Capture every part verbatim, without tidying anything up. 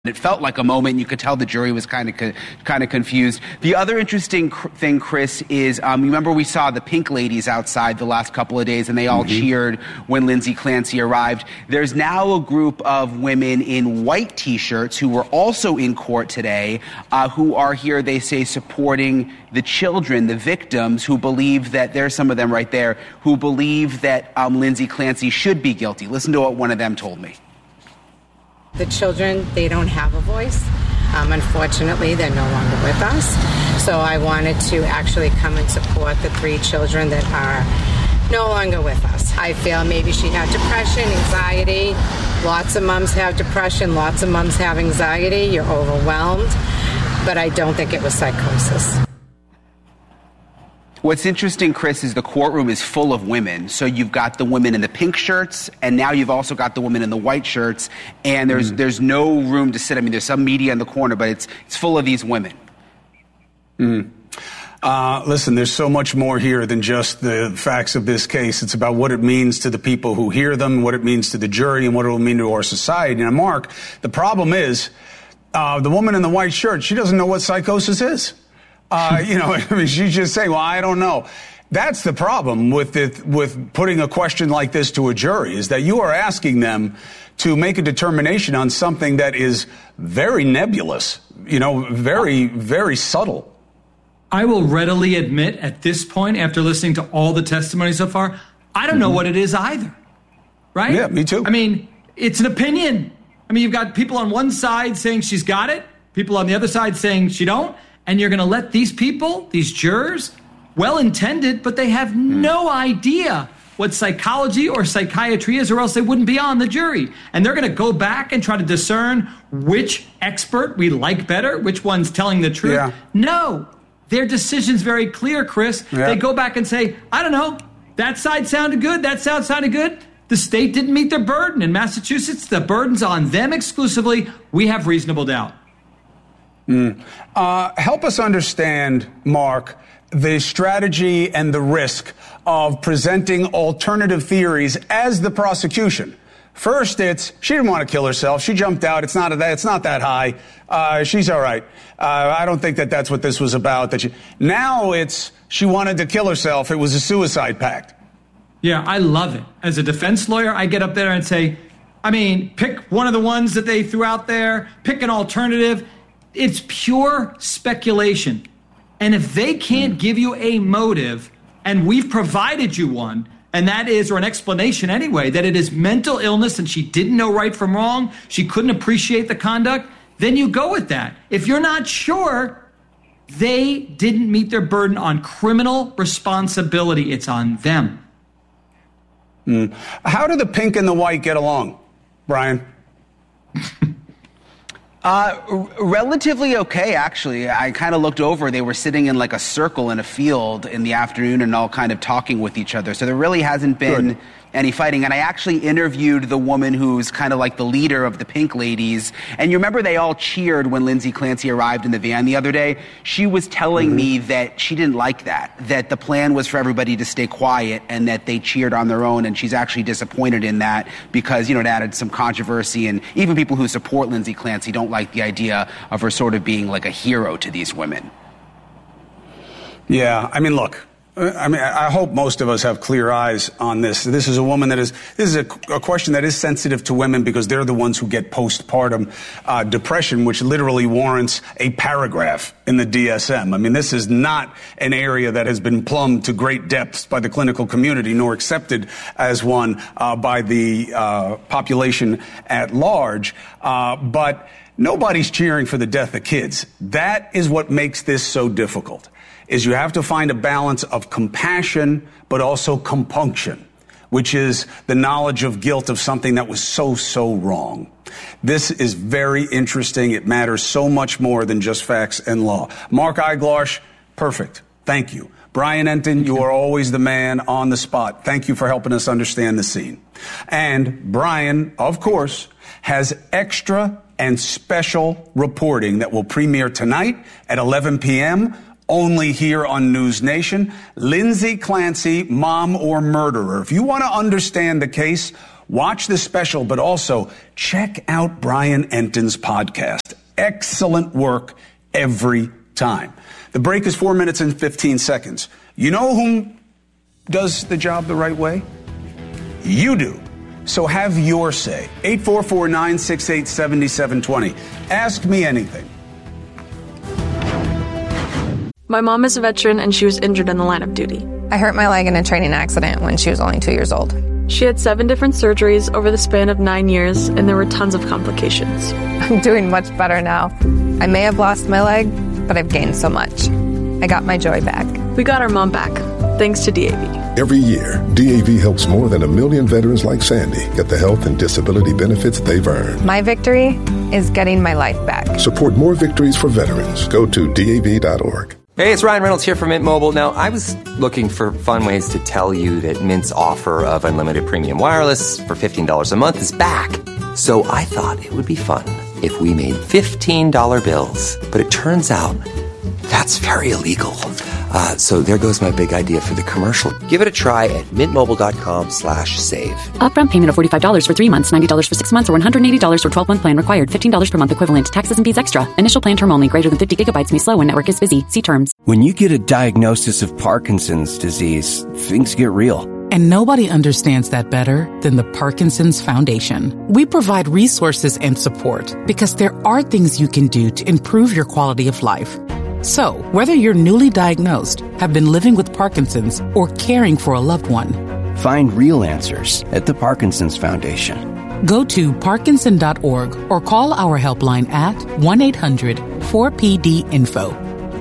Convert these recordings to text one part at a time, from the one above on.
It felt like a moment. You could tell the jury was kind of co- kind of confused. The other interesting cr- thing, Chris, is um, you remember we saw the pink ladies outside the last couple of days, and they all mm-hmm. cheered when Lindsay Clancy arrived. There's now a group of women in white T-shirts who were also in court today, uh, who are here, they say, supporting the children, the victims, who believe that, there's some of them right there, who believe that um, Lindsay Clancy should be guilty. Listen to what one of them told me. The children, they don't have a voice. Um, unfortunately, they're no longer with us. So I wanted to actually come and support the three children that are no longer with us. I feel maybe she had depression, anxiety. Lots of moms have depression. Lots of moms have anxiety. You're overwhelmed. But I don't think it was psychosis. What's interesting, Chris, is the courtroom is full of women. So you've got the women in the pink shirts, and now you've also got the women in the white shirts, and there's mm. there's no room to sit. I mean, there's some media in the corner, but it's it's full of these women. Mm. Uh, listen, there's so much more here than just the facts of this case. It's about what it means to the people who hear them, what it means to the jury, and what it will mean to our society. Now, Mark, the problem is uh, the woman in the white shirt, she doesn't know what psychosis is. Uh, you know, I mean, she just say, well, I don't know. That's the problem with it, with putting a question like this to a jury, is that you are asking them to make a determination on something that is very nebulous, you know, very, very subtle. I will readily admit at this point, after listening to all the testimony so far, I don't mm-hmm. know what it is either. Right? Yeah, me too. I mean, it's an opinion. I mean, you've got people on one side saying she's got it, people on the other side saying she don't. And you're going to let these people, these jurors, well-intended, but they have mm. no idea what psychology or psychiatry is, or else they wouldn't be on the jury. And they're going to go back and try to discern which expert we like better, which one's telling the truth. Yeah. No, their decision's very clear, Chris. Yeah. They go back and say, I don't know, that side sounded good, that side sounded good. The state didn't meet their burden. In Massachusetts, the burden's on them exclusively. We have reasonable doubt. Mm. Uh, help us understand, Mark, the strategy and the risk of presenting alternative theories as the prosecution. First, it's she didn't want to kill herself. She jumped out. It's not that. It's not that high. Uh, she's all right. Uh, I don't think that that's what this was about. That she, now it's she wanted to kill herself. It was a suicide pact. Yeah, I love it. As a defense lawyer, I get up there and say, I mean, pick one of the ones that they threw out there. Pick an alternative. It's pure speculation. And if they can't give you a motive, and we've provided you one, and that is, or an explanation anyway, that it is mental illness and she didn't know right from wrong, she couldn't appreciate the conduct, then you go with that. If you're not sure, they didn't meet their burden on criminal responsibility. It's on them. Mm. How do the pink and the white get along, Brian? Uh, r- relatively okay, actually. I kind of looked over. They were sitting in like a circle in a field in the afternoon and all kind of talking with each other. So there really hasn't been Good. any fighting. And I actually interviewed the woman who's kind of like the leader of the pink ladies. And you remember they all cheered when Lindsay Clancy arrived in the van the other day? She was telling mm-hmm. me that she didn't like that, that the plan was for everybody to stay quiet and that they cheered on their own. And she's actually disappointed in that because, you know, it added some controversy. And even people who support Lindsay Clancy don't like the idea of her sort of being like a hero to these women. Yeah, I mean, look. I mean, I hope most of us have clear eyes on this. This is a woman that is, this is a, a question that is sensitive to women because they're the ones who get postpartum uh, depression, which literally warrants a paragraph in the D S M. I mean, this is not an area that has been plumbed to great depths by the clinical community, nor accepted as one uh, by the uh, population at large. Uh, but nobody's cheering for the death of kids. That is what makes this so difficult. Is you have to find a balance of compassion, but also compunction, which is the knowledge of guilt of something that was so, so wrong. This is very interesting. It matters so much more than just facts and law. Mark Eiglarsh, perfect. Thank you. Brian Entin, you are always the man on the spot. Thank you for helping us understand the scene. And Brian, of course, has extra and special reporting that will premiere tonight at eleven p.m., only here on News Nation. Lindsay Clancy, Mom or Murderer. If you want to understand the case, Watch this special, but also check out Brian Enton's podcast. Excellent work every time. The break is four minutes and fifteen seconds. You know whom does the job the right way? You do. So have your say. eight four four, nine six eight, seven seven two zero. Ask me anything. My mom is a veteran and she was injured in the line of duty. I hurt my leg in a training accident when she was only two years old. She had seven different surgeries over the span of nine years, and there were tons of complications. I'm doing much better now. I may have lost my leg, but I've gained so much. I got my joy back. We got our mom back, thanks to D A V. Every year, D A V helps more than a million veterans like Sandy get the health and disability benefits they've earned. My victory is getting my life back. Support more victories for veterans. Go to D A V dot org. Hey, it's Ryan Reynolds here from Mint Mobile. Now, I was looking for fun ways to tell you that Mint's offer of unlimited premium wireless for fifteen dollars a month is back. So I thought it would be fun if we made fifteen dollar bills. But it turns out that's very illegal. Uh, so there goes my big idea for the commercial. Give it a try at mintmobile.com slash save. Upfront payment of forty-five dollars for three months, ninety dollars for six months, or one hundred eighty dollars for twelve-month plan required. fifteen dollars per month equivalent. Taxes and fees extra. Initial plan term only. Greater than fifty gigabytes may slow when network is busy. See terms. When you get a diagnosis of Parkinson's disease, things get real. And nobody understands that better than the Parkinson's Foundation. We provide resources and support because there are things you can do to improve your quality of life. So, whether you're newly diagnosed, have been living with Parkinson's, or caring for a loved one, find real answers at the Parkinson's Foundation. Go to Parkinson dot org or call our helpline at one eight hundred four P D info.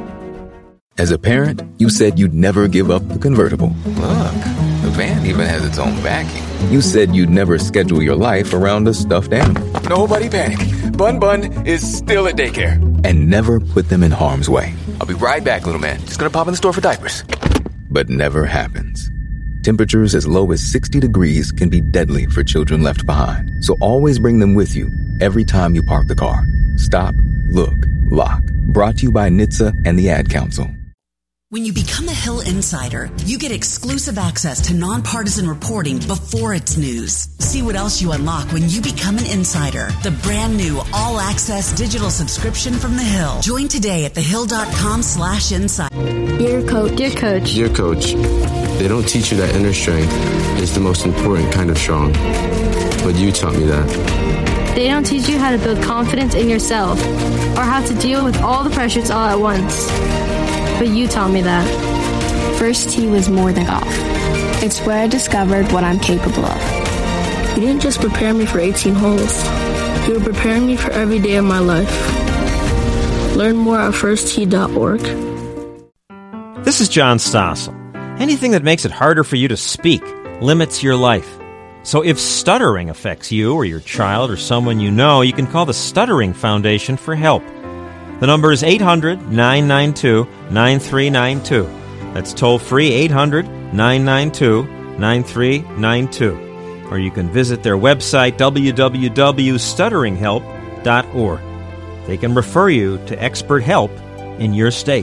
As a parent, you said you'd never give up the convertible. Look, the van even has its own backing. You said you'd never schedule your life around a stuffed animal. Nobody panic. Bun Bun is still at daycare. And never put them in harm's way. I'll be right back, little man. Just gonna pop in the store for diapers. But never happens. Temperatures as low as sixty degrees can be deadly for children left behind. So always bring them with you every time you park the car. Stop, look, lock. Brought to you by N H T S A and the Ad Council. When you become a Hill Insider, you get exclusive access to nonpartisan reporting before it's news. See what else you unlock when you become an insider. The brand new all-access digital subscription from The Hill. Join today at thehill.com slash insider. Your coach. Your coach. Your coach. They don't teach you that inner strength is the most important kind of strong. But you taught me that. They don't teach you how to build confidence in yourself or how to deal with all the pressures all at once. But you taught me that. First tee was more than golf. It's where I discovered what I'm capable of. You didn't just prepare me for eighteen holes. You were preparing me for every day of my life. Learn more at first tee dot org. This is John Stossel. Anything that makes it harder for you to speak limits your life. So if stuttering affects you or your child or someone you know, you can call the Stuttering Foundation for help. The number is eight hundred, nine nine two, nine three nine two. That's toll-free eight hundred, nine nine two, nine three nine two. Or you can visit their website, w w w dot stuttering help dot org. They can refer you to expert help in your state.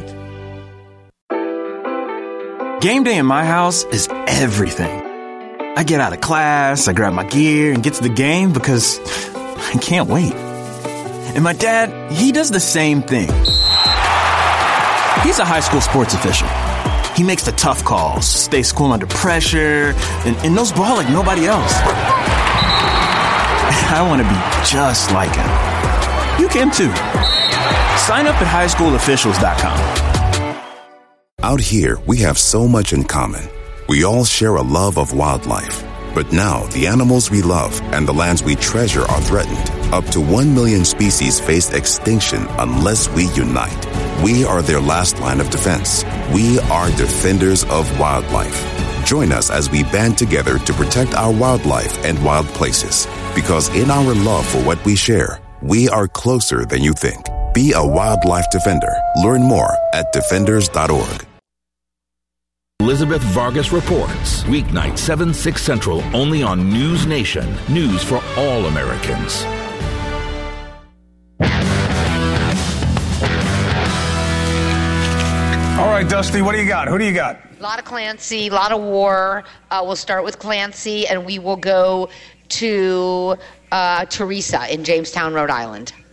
Game day in my house is everything. I get out of class, I grab my gear, and get to the game because I can't wait. And my dad, he does the same thing. He's a high school sports official. He makes the tough calls, stays cool under pressure, and, and knows ball like nobody else. I want to be just like him. You can too. Sign up at high school officials dot com. Out here, we have so much in common. We all share a love of wildlife. But now, the animals we love and the lands we treasure are threatened. Up to one million species face extinction unless we unite. We are their last line of defense. We are defenders of wildlife. Join us as we band together to protect our wildlife and wild places. Because in our love for what we share, we are closer than you think. Be a wildlife defender. Learn more at defenders dot org. Elizabeth Vargas reports, weeknight seven, six Central, only on News Nation. News for all Americans. All right, Dusty, what do you got? Who do you got? A lot of Clancy, a lot of war. Uh, we'll start with Clancy, and we will go to uh, Teresa in Jamestown, Rhode Island.